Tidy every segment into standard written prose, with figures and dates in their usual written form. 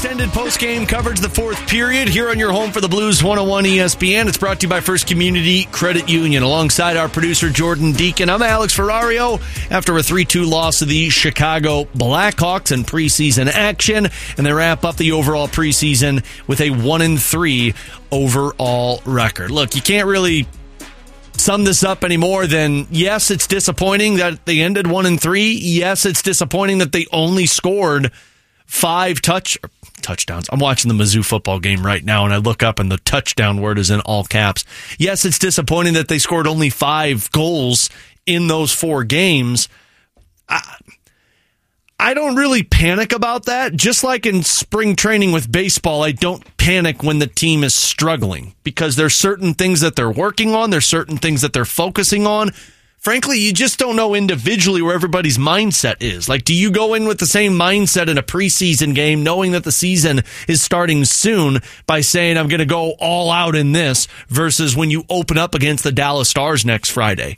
extended post-game coverage, the fourth period, here on your home for the Blues 101 ESPN. It's brought to you by First Community Credit Union. Alongside our producer, Jordan Deacon, I'm Alex Ferrario. After a 3-2 loss to the Chicago Blackhawks in preseason action, and they wrap up the overall preseason with a 1-3 overall record. Look, you can't really sum this up any more than, yes, it's disappointing that they ended 1-3. Yes, it's disappointing that they only scored 5 touchdowns. I'm watching the Mizzou football game right now, and I look up and the touchdown word is in all caps. Yes, it's disappointing that they scored only 5 goals in those 4 games. I don't really panic about that. Just like in spring training with baseball, I don't panic when the team is struggling because there's certain things that they're working on. There's certain things that they're focusing on. Frankly, you just don't know individually where everybody's mindset is. Like, do you go in with the same mindset in a preseason game, knowing that the season is starting soon, by saying, I'm going to go all out in this, versus when you open up against the Dallas Stars next Friday?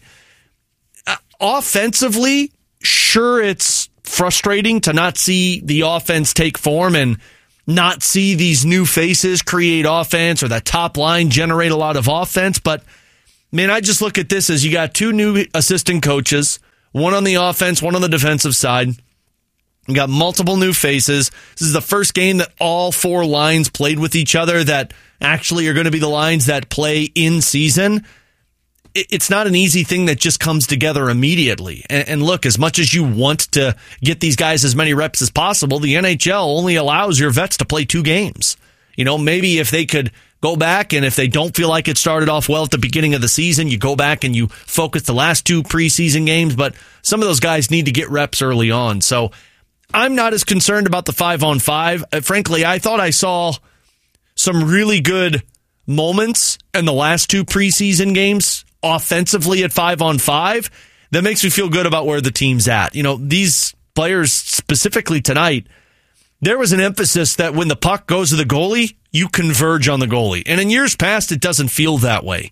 Offensively, sure, it's frustrating to not see the offense take form and not see these new faces create offense or that top line generate a lot of offense, but man, I just look at this as you got 2 new assistant coaches, one on the offense, one on the defensive side. You got multiple new faces. This is the first game that all 4 lines played with each other that actually are going to be the lines that play in season. It's not an easy thing that just comes together immediately. And look, as much as you want to get these guys as many reps as possible, the NHL only allows your vets to play 2 games. You know, maybe if they could go back, and if they don't feel like it started off well at the beginning of the season, you go back and you focus the last 2 preseason games, but some of those guys need to get reps early on. So I'm not as concerned about the 5-on-5. Frankly, I thought I saw some really good moments in the last 2 preseason games offensively at 5-on-5. That makes me feel good about where the team's at. You know, these players specifically tonight, there was an emphasis that when the puck goes to the goalie, you converge on the goalie. And in years past, it doesn't feel that way.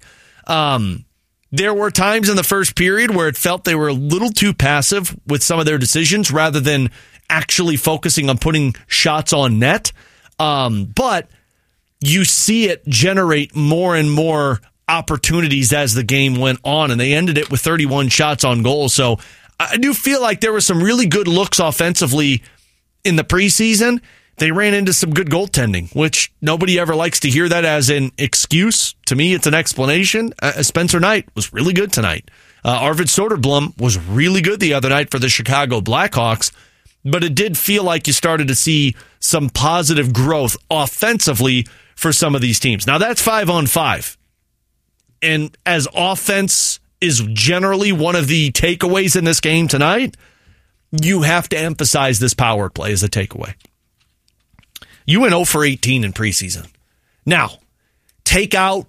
There were times in the first period where it felt they were a little too passive with some of their decisions rather than actually focusing on putting shots on net. But you see it generate more and more opportunities as the game went on, and they ended it with 31 shots on goal. So I do feel like there were some really good looks offensively in the preseason. They ran into some good goaltending, which nobody ever likes to hear that as an excuse. To me, it's an explanation. Spencer Knight was really good tonight. Arvid Soderblom was really good the other night for the Chicago Blackhawks, but it did feel like you started to see some positive growth offensively for some of these teams. Now, that's 5-on-5. And as offense is generally one of the takeaways in this game tonight, you have to emphasize this power play as a takeaway. You went 0 for 18 in preseason. Now, take out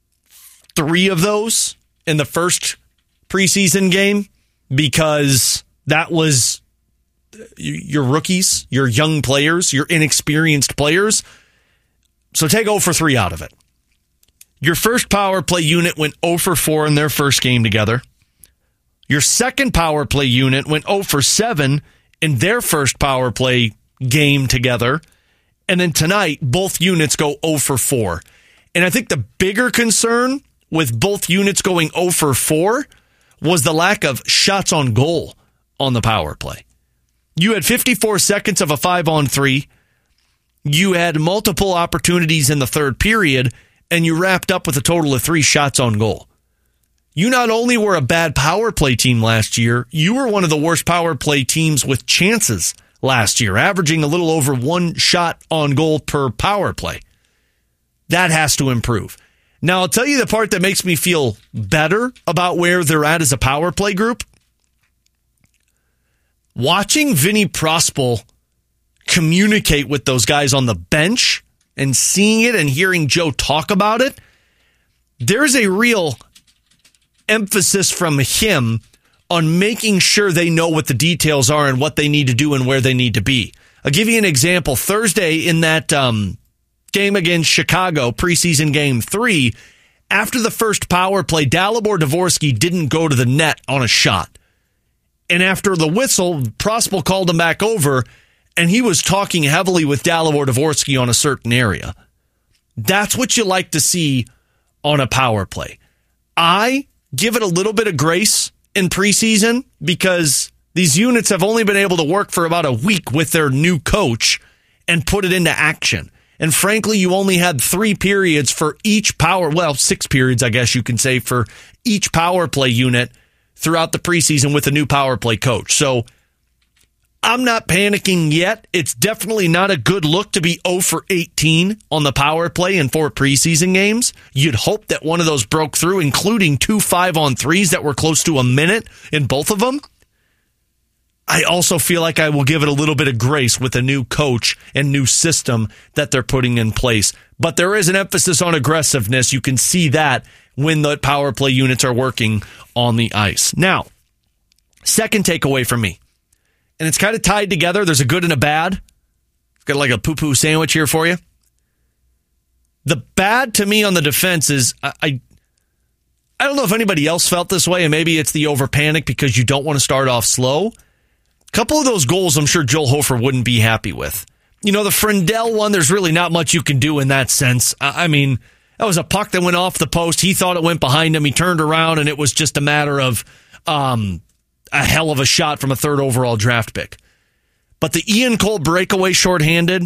3 of those in the first preseason game because that was your rookies, your young players, your inexperienced players. So take 0 for 3 out of it. Your first power play unit went 0 for 4 in their first game together. Your second power play unit went 0 for 7 in their first power play game together. And then tonight, both units go 0 for 4. And I think the bigger concern with both units going 0 for 4 was the lack of shots on goal on the power play. You had 54 seconds of a 5-on-3. You had multiple opportunities in the third period, and you wrapped up with a total of 3 shots on goal. You not only were a bad power play team last year, you were one of the worst power play teams with chances last year, averaging a little over 1 shot on goal per power play. That has to improve. Now, I'll tell you the part that makes me feel better about where they're at as a power play group. Watching Vinny Prospal communicate with those guys on the bench and seeing it and hearing Joe talk about it, there's a real emphasis from him on making sure they know what the details are and what they need to do and where they need to be. I'll give you an example. Thursday in that game against Chicago, preseason game 3, after the first power play, Dalibor Dvorsky didn't go to the net on a shot. And after the whistle, Prospal called him back over and he was talking heavily with Dalibor Dvorsky on a certain area. That's what you like to see on a power play. I give it a little bit of grace in preseason because these units have only been able to work for about a week with their new coach and put it into action. And frankly, you only had 3 periods for each 6 periods, I guess you can say, for each power play unit throughout the preseason with a new power play coach. So I'm not panicking yet. It's definitely not a good look to be 0 for 18 on the power play in 4 preseason games. You'd hope that one of those broke through, including 2 5-on-3s that were close to a minute in both of them. I also feel like I will give it a little bit of grace with a new coach and new system that they're putting in place. But there is an emphasis on aggressiveness. You can see that when the power play units are working on the ice. Now, second takeaway from me. And it's kind of tied together. There's a good and a bad. It's got like a poo-poo sandwich here for you. The bad to me on the defense is I don't know if anybody else felt this way, and maybe it's the over-panic because you don't want to start off slow. A couple of those goals I'm sure Joel Hofer wouldn't be happy with. You know, the Frindell one, there's really not much you can do in that sense. I mean, that was a puck that went off the post. He thought it went behind him. He turned around, and it was just a matter of a hell of a shot from a 3rd overall draft pick. But the Ian Cole breakaway shorthanded,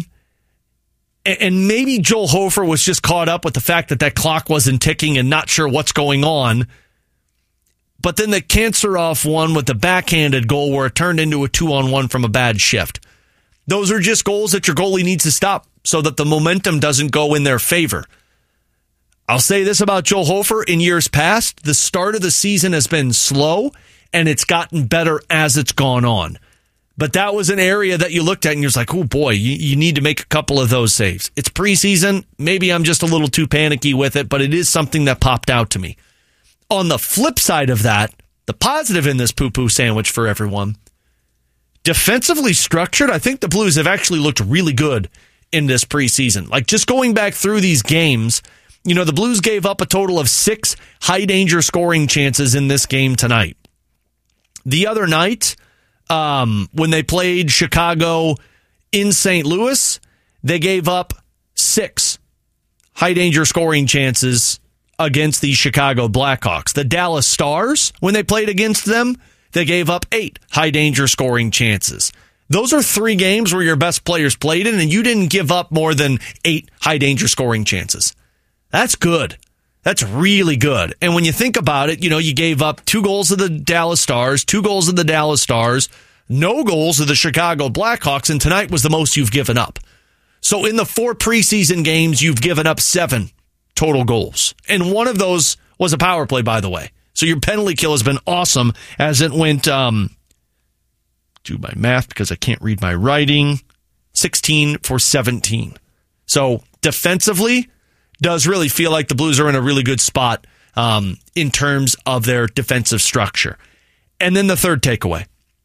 and maybe Joel Hofer was just caught up with the fact that clock wasn't ticking and not sure what's going on. But then the Kanserov one with the backhanded goal where it turned into a 2-on-1 from a bad shift. Those are just goals that your goalie needs to stop so that the momentum doesn't go in their favor. I'll say this about Joel Hofer. In years past, the start of the season has been slow, and it's gotten better as it's gone on. But that was an area that you looked at and you're like, oh boy, you need to make a couple of those saves. It's preseason. Maybe I'm just a little too panicky with it, but it is something that popped out to me. On the flip side of that, the positive in this poo-poo sandwich for everyone, defensively structured, I think the Blues have actually looked really good in this preseason. Like just going back through these games, you know, the Blues gave up a total of 6 high-danger scoring chances in this game tonight. The other night, when they played Chicago in St. Louis, they gave up 6 high-danger scoring chances against the Chicago Blackhawks. The Dallas Stars, when they played against them, they gave up 8 high-danger scoring chances. Those are 3 games where your best players played in, and you didn't give up more than 8 high-danger scoring chances. That's good. That's really good. And when you think about it, you know, you gave up 2 goals of the Dallas Stars, 2 goals of the Dallas Stars, no goals of the Chicago Blackhawks, and tonight was the most you've given up. So in the 4 preseason games, you've given up 7 total goals. And one of those was a power play, by the way. So your penalty kill has been awesome as it went, do my math because I can't read my writing, 16 for 17. So defensively, does really feel like the Blues are in a really good spot in terms of their defensive structure. And then the third takeaway.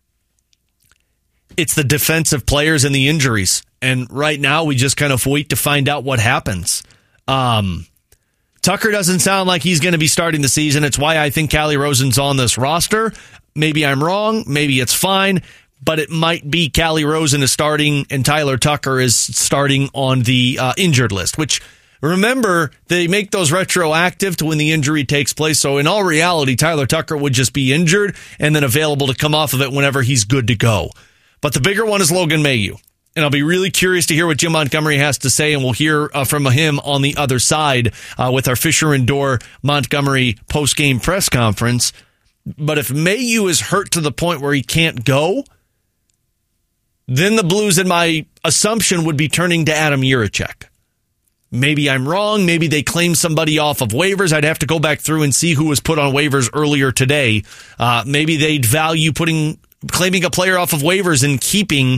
It's the defensive players and the injuries. And right now, we just kind of wait to find out what happens. Tucker doesn't sound like he's going to be starting the season. It's why I think Calle Rosen's on this roster. Maybe I'm wrong. Maybe it's fine. But it might be Calle Rosen is starting and Tyler Tucker is starting on the injured list, which... Remember, they make those retroactive to when the injury takes place. So in all reality, Tyler Tucker would just be injured and then available to come off of it whenever he's good to go. But the bigger one is Logan Mailloux. And I'll be really curious to hear what Jim Montgomery has to say, and we'll hear from him on the other side with our Fisher and Dorr Montgomery post-game press conference. But if Mailloux is hurt to the point where he can't go, then the Blues, in my assumption, would be turning to Adam Jiricek. Maybe I'm wrong. Maybe they claim somebody off of waivers. I'd have to go back through and see who was put on waivers earlier today. Maybe they'd value claiming a player off of waivers and keeping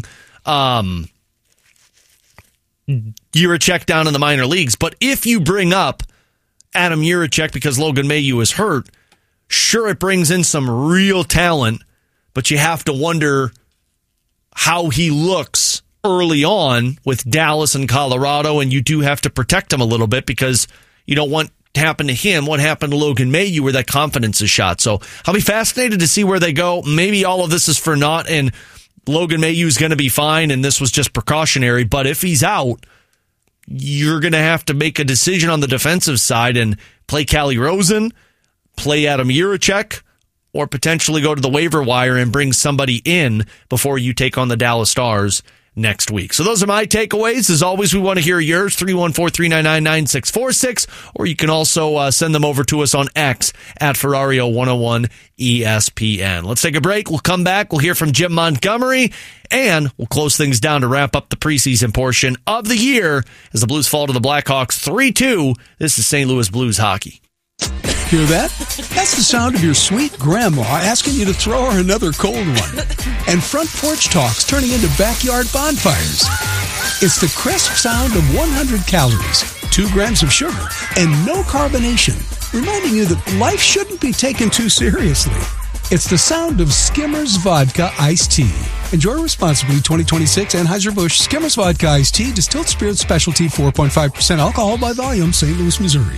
Jiricek down in the minor leagues. But if you bring up Adam Jiricek because Logan Mailloux is hurt, sure, it brings in some real talent, but you have to wonder how he looks early on with Dallas and Colorado, and you do have to protect him a little bit because you don't want to happen to him what happened to Logan Mailloux where that confidence is shot. So I'll be fascinated to see where they go. Maybe all of this is for naught, and Logan Mailloux is going to be fine and this was just precautionary. But if he's out, you're going to have to make a decision on the defensive side and play Callie Rosen, play Adam Jiricek, or potentially go to the waiver wire and bring somebody in before you take on the Dallas Stars next week. So those are my takeaways. As always, we want to hear yours, 314-399-9646, or you can also send them over to us on X at Ferrario101 ESPN. Let's take a break. We'll come back. We'll hear from Jim Montgomery, and we'll close things down to wrap up the preseason portion of the year as the Blues fall to the Blackhawks 3-2. This is St. Louis Blues hockey. Hear that? That's the sound of your sweet grandma asking you to throw her another cold one. And front porch talks turning into backyard bonfires. It's the crisp sound of 100 calories, 2 grams of sugar, and no carbonation, reminding you that life shouldn't be taken too seriously. It's the sound of Skimmers Vodka Iced Tea. Enjoy responsibly. 2026 Anheuser-Busch Skimmers Vodka Iced Tea, distilled spirit specialty, 4.5% alcohol by volume, St. Louis, Missouri.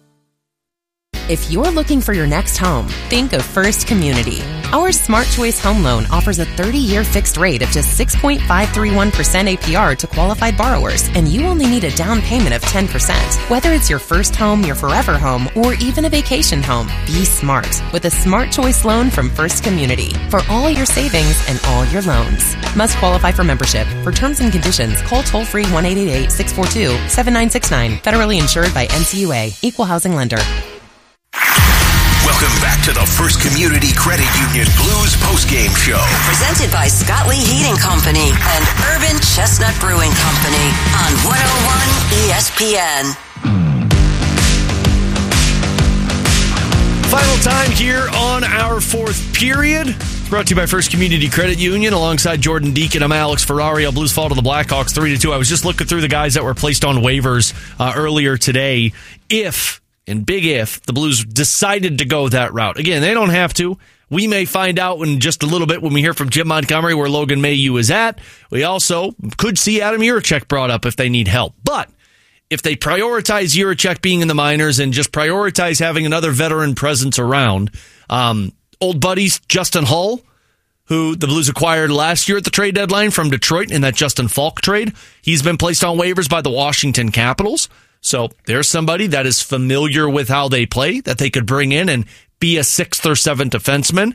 If you're looking for your next home, think of First Community. Our Smart Choice Home Loan offers a 30-year fixed rate of just 6.531% APR to qualified borrowers, and you only need a down payment of 10%. Whether it's your first home, your forever home, or even a vacation home, be smart with a Smart Choice loan from First Community for all your savings and all your loans. Must qualify for membership. For terms and conditions, call toll-free 1-888-642-7969. Federally insured by NCUA. Equal housing lender. Welcome back to the First Community Credit Union Blues postgame show. Presented by Scott Lee Heating Company and Urban Chestnut Brewing Company on 101 ESPN. Final time here on our fourth period. Brought to you by First Community Credit Union. Alongside Jordan Deacon, I'm Alex Ferrario. Blues fall to the Blackhawks 3-2. I was just looking through the guys that were placed on waivers earlier today. And big if, the Blues decided to go that route. Again, they don't have to. We may find out in just a little bit when we hear from Jim Montgomery where Logan Mailloux is at. We also could see Adam Jiricek brought up if they need help. But if they prioritize Jiricek being in the minors and just prioritize having another veteran presence around, old buddies Justin Hull, who the Blues acquired last year at the trade deadline from Detroit in that Justin Falk trade, he's been placed on waivers by the Washington Capitals. So there's somebody that is familiar with how they play that they could bring in and be a 6th or 7th defenseman.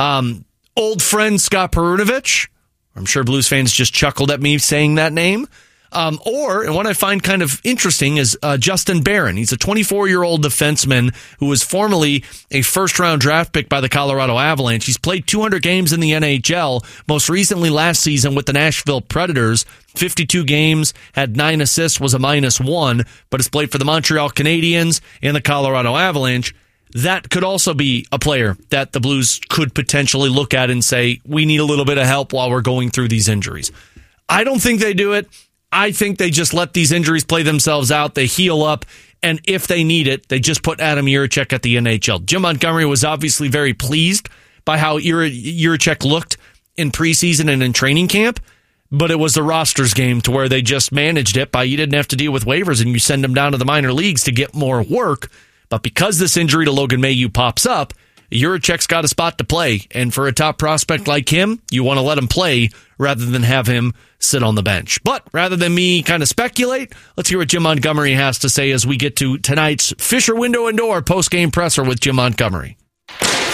Old friend Scott Perunovich. I'm sure Blues fans just chuckled at me saying that name. And what I find kind of interesting is Justin Barron. He's a 24-year-old defenseman who was formerly a first-round draft pick by the Colorado Avalanche. He's played 200 games in the NHL, most recently last season with the Nashville Predators. 52 games, had 9 assists, was a -1, but has played for the Montreal Canadiens and the Colorado Avalanche. That could also be a player that the Blues could potentially look at and say, we need a little bit of help while we're going through these injuries. I don't think they do it. I think they just let these injuries play themselves out. They heal up, and if they need it, they just put Adam Jiricek at the NHL. Jim Montgomery was obviously very pleased by how Jiricek looked in preseason and in training camp, but it was the rosters game to where they just managed it by you didn't have to deal with waivers and you send them down to the minor leagues to get more work. But because this injury to Logan Mailloux pops up, Jiricek's got a spot to play. And for a top prospect like him, you want to let him play rather than have him sit on the bench. But rather than me kind of speculate, let's hear what Jim Montgomery has to say as we get to tonight's Fisher Window and Door post-game presser with Jim Montgomery.